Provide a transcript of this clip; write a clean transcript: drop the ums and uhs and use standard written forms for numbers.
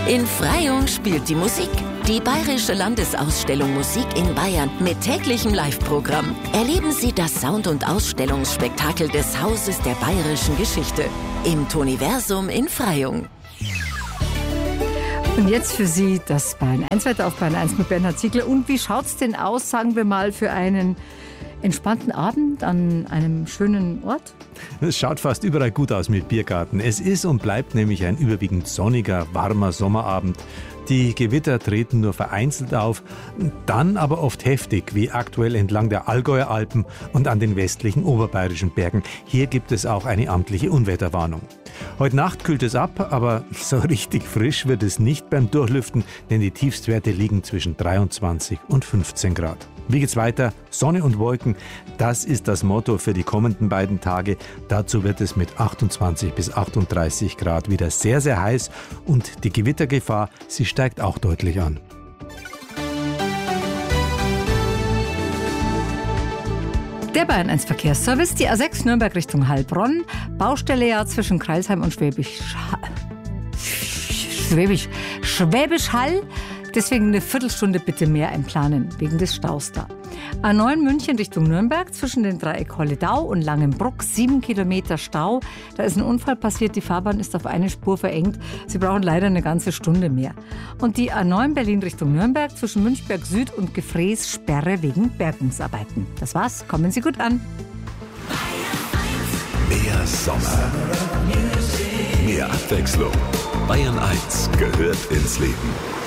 In Freyung spielt die Musik. Die Bayerische Landesausstellung Musik in Bayern mit täglichem Live-Programm. Erleben Sie das Sound- und Ausstellungsspektakel des Hauses der bayerischen Geschichte im Toniversum in Freyung. Und jetzt für Sie das Bayern 1 Wetter auf Bayern 1 mit Bernhard Ziegler. Und wie schaut's denn aus, sagen wir mal, für einen entspannten Abend an einem schönen Ort? Es schaut fast überall gut aus mit Biergarten. Es ist und bleibt nämlich ein überwiegend sonniger, warmer Sommerabend. Die Gewitter treten nur vereinzelt auf, dann aber oft heftig, wie aktuell entlang der Allgäuer Alpen und an den westlichen oberbayerischen Bergen. Hier gibt es auch eine amtliche Unwetterwarnung. Heute Nacht kühlt es ab, aber so richtig frisch wird es nicht beim Durchlüften, denn die Tiefstwerte liegen zwischen 23 und 15 Grad. Wie geht's weiter? Sonne und Wolken, das ist das Motto für die kommenden beiden Tage. Dazu wird es mit 28 bis 38 Grad wieder sehr, sehr heiß und die Gewittergefahr, sie steigt auch deutlich an. Der Bayern 1 Verkehrsservice, die A6 Nürnberg Richtung Heilbronn, Baustelle ja zwischen Crailsheim und Schwäbisch Hall. Deswegen eine Viertelstunde bitte mehr einplanen, wegen des Staus da. A9 München Richtung Nürnberg, zwischen den Dreieck Holledau und Langenbruck, 7 Kilometer Stau. Da ist ein Unfall passiert, die Fahrbahn ist auf eine Spur verengt. Sie brauchen leider eine ganze Stunde mehr. Und die A9 Berlin Richtung Nürnberg, zwischen Münchberg Süd und Gefrees, Sperre wegen Bergungsarbeiten. Das war's, kommen Sie gut an. Mehr Sommer, mehr Abwechslung. Bayern 1 gehört ins Leben.